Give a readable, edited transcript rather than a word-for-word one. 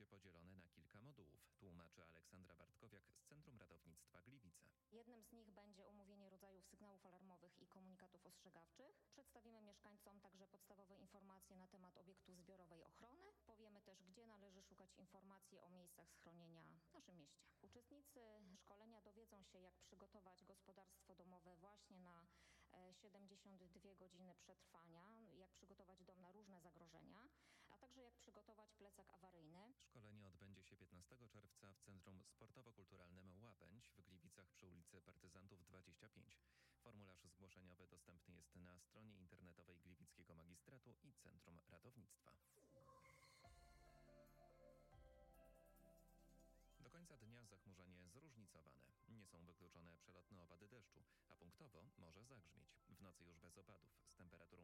będzie podzielony na kilka modułów, tłumaczy Aleksandra Bartkowiak z Centrum Ratownictwa Gliwice. Jednym z nich będzie omówienie rodzajów sygnałów alarmowych i komunikatów ostrzegawczych. Przedstawimy mieszkańcom także podstawowe informacje na temat obiektów zbiorowej ochrony. Powiemy też, gdzie należy szukać informacji o miejscach schronienia w naszym mieście. Uczestnicy szkolenia dowiedzą się, jak przygotować gospodarstwo domowe właśnie na 72 godziny przetrwania, jak przygotować dom na różne zagrożenia, a także jak przygotować plecak awaryjny. Szkolenie odbędzie się 15 czerwca w Centrum Sportowo-Kulturalnym Łabędź w Gliwicach przy ulicy Partyzantów 25. Formularz zgłoszeniowy dostępny jest na stronie internetowej Gliwickiego Magistratu i Centrum Ratownictwa. Do końca dnia zachmurzenie zróżnicowane. Nie są wykluczone przelotne opady deszczu, a punktowo może zagrzmieć. W nocy już bez opadów, z temperaturą